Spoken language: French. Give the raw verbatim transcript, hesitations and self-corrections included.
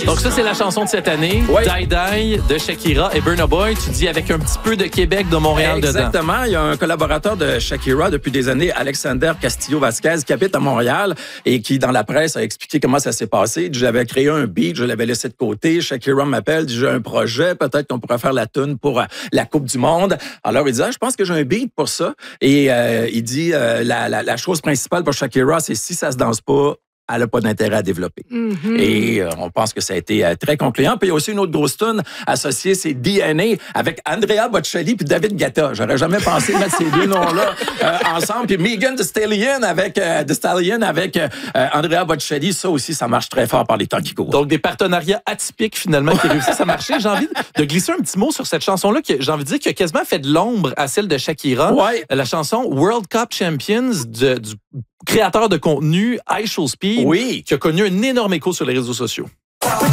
Donc ça, c'est la chanson de cette année. Oui. Die Die de Shakira et Burna Boy. Tu dis avec un petit peu de Québec, de Montréal Exactement. dedans. Exactement. Il y a un collaborateur de Shakira depuis des années, Alexander Castillo-Vasquez, qui habite à Montréal et qui, dans la presse, a expliqué comment ça s'est passé. J'avais créé un beat, je l'avais laissé de côté. Shakira m'appelle, dit, j'ai un projet, peut-être qu'on pourrait faire la tune pour la Coupe du Monde. Alors, il dit, ah, je pense que j'ai un beat pour ça. Et euh, il dit, euh, la, la, la chose principale pour Shakira, c'est si ça se danse pas, elle n'a pas d'intérêt à développer. Mm-hmm. Et euh, on pense que ça a été euh, très concluant. Puis il y a aussi une autre grosse tune associée, c'est D N A avec Andrea Bocelli puis David Guetta. J'aurais jamais pensé mettre ces deux noms-là euh, ensemble. Puis Megan Thee Stallion avec, euh, Thee Stallion avec euh, Andrea Bocelli. Ça aussi, ça marche très fort par les temps qui courent. Donc, des partenariats atypiques, finalement, qui réussissent à marcher. J'ai envie de glisser un petit mot sur cette chanson-là, qui, j'ai envie de dire, qui a quasiment fait de l'ombre à celle de Shakira. Ouais. La chanson World Cup Champions de, du créateur de contenu iShowSpeed, oui. qui a connu un énorme écho sur les réseaux sociaux.